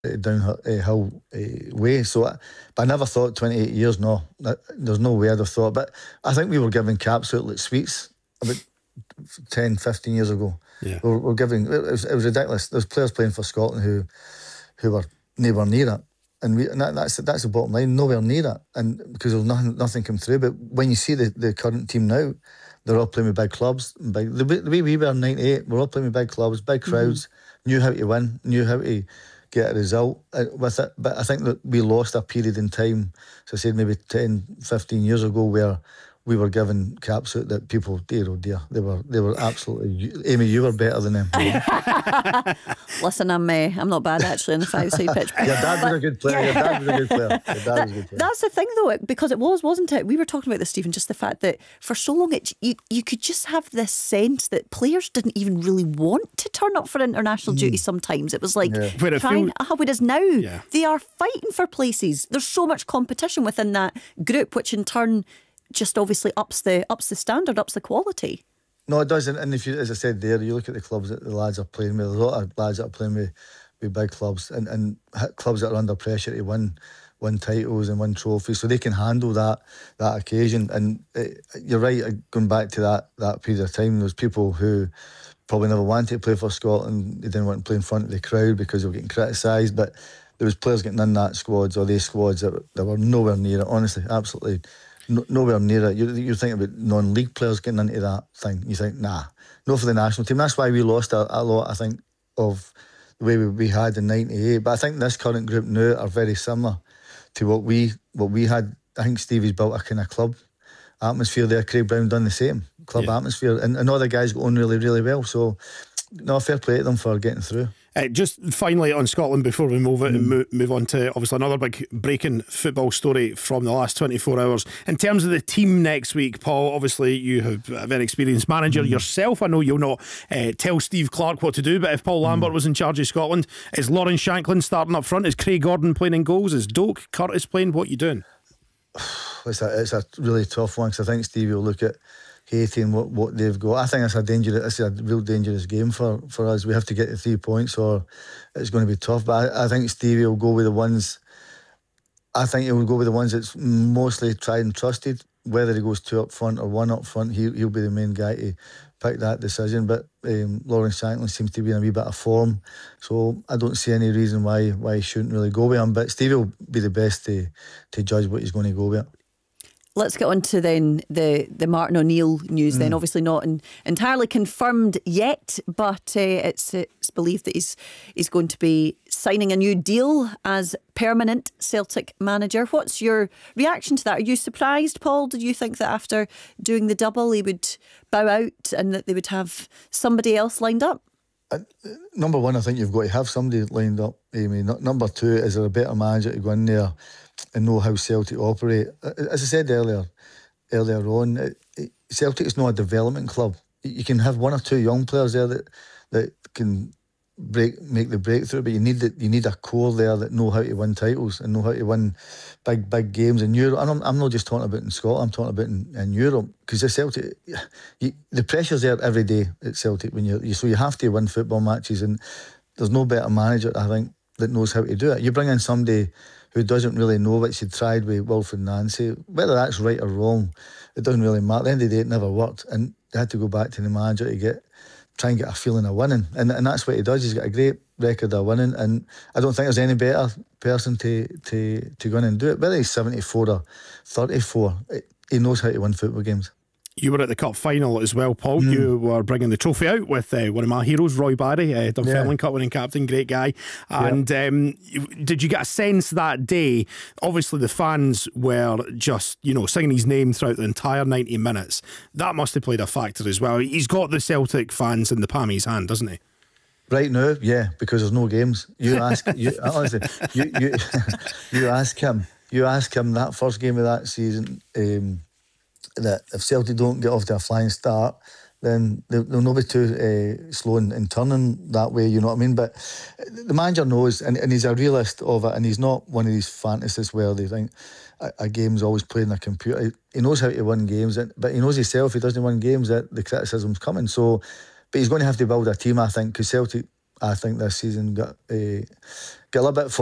downhill way. So, but I never thought 28 years. No, there's no way I'd have thought. But I think we were giving caps out like sweets about 10, 15 years ago. Yeah. We're giving. It was ridiculous. There's players playing for Scotland who were nowhere near it. And that's the bottom line, nowhere near it. And because there was nothing come through. But when you see the current team now, they're all playing with big clubs. The way we were in '98, we're all playing with big clubs, big crowds, knew how to win, knew how to get a result with it. But I think that we lost a period in time, as I said, maybe 10, 15 years ago, where we were given caps out that people, dear oh dear, they were absolutely. Amy, you were better than them. Listen, I'm not bad actually in the 5-side pitch. Your dad was a good player. Your dad was a good player. That's the thing, though, because it wasn't it? We were talking about this, Stephen. Just the fact that for so long, you could just have this sense that players didn't even really want to turn up for international duty. Sometimes it was like whereas now they are fighting for places. There's so much competition within that group, which in turn just obviously ups the standard, ups the quality. No, it doesn't. And if you, as I said there, you look at the clubs that the lads are playing with. There's a lot of lads that are playing with big clubs and clubs that are under pressure to win titles and win trophies, so they can handle that occasion. And you're right, going back to that period of time, there's people who probably never wanted to play for Scotland. They didn't want to play in front of the crowd because they were getting criticised. But there was players getting in that squads or these squads that were nowhere near it. Honestly, absolutely. Nowhere near it. You're thinking about non-league players getting into that thing. You think, nah, no for the national team. That's why we lost a lot, I think, of the way we had in '98. But I think this current group now are very similar to what we had. I think Stevie's built a kind of club atmosphere there. Craig Brown done the same club atmosphere, and all the guys got on really, really well. So, no, fair play to them for getting through. Just finally on Scotland before we move on to obviously another big breaking football story from the last 24 hours. In terms of the team next week, Paul, obviously you have a very experienced manager yourself. I know you'll not tell Steve Clarke what to do, but if Paul Lambert was in charge of Scotland, is Lawrence Shankland starting up front? Is Craig Gordon playing in goals? Is Doak Curtis playing? What are you doing? It's a really tough one, because I think Stevie will look at Haiti and what they've got. I think it's a real dangerous game for us. We have to get the 3 points or it's going to be tough. But I think Stevie will go with the ones. I think he will go with the ones that's mostly tried and trusted. Whether he goes 2 up front or 1 up front, he'll be the main guy to pick that decision. But Lawrence Shankland seems to be in a wee bit of form, so I don't see any reason why he shouldn't really go with him. But Stevie will be the best to judge what he's going to go with. Let's get on to then the Martin O'Neill news then. Obviously not entirely confirmed yet, but it's believed that he's going to be signing a new deal as permanent Celtic manager. What's your reaction to that? Are you surprised, Paul? Did you think that after doing the double he would bow out and that they would have somebody else lined up? Number one, I think you've got to have somebody lined up, Amy. Number two, is there a better manager to go in there and know how Celtic operate? As I said earlier on, Celtic is not a development club. You can have 1 or 2 young players there that can make the breakthrough, but you need a core there that know how to win titles and know how to win big games in Europe. And I'm not just talking about in Scotland, I'm talking about in Europe, because the Celtic, the pressure's there every day at Celtic so you have to win football matches, and there's no better manager, I think, that knows how to do it. You bring in somebody who doesn't really know what she tried with Wilfred Nancy, whether that's right or wrong, it doesn't really matter. At the end of the day, it never worked, and they had to go back to the manager to try and get a feeling of winning, and that's what he does. He's got a great record of winning, and I don't think there's any better person to go in and do it. Whether he's 74 or 34, he knows how to win football games. You were at the Cup final as well, Paul. You were bringing the trophy out with one of my heroes, Roy Barry, Dunfermline Cup winning captain, great guy. And did you get a sense that day? Obviously, the fans were just, singing his name throughout the entire 90 minutes. That must have played a factor as well. He's got the Celtic fans in the palm of his hand, doesn't he? Right now, yeah, because there's no games. You ask, honestly, you ask him that first game of that season. That if Celtic don't get off to a flying start, then they'll not be too slow in turning that way, you know what I mean? But the manager knows, and he's a realist of it, and he's not one of these fantasists where they think a game's always played on a computer. He knows how to win games, but he knows himself, if he doesn't win games, that the criticism's coming. So, but he's going to have to build a team, I think, because Celtic I think this season got a little bit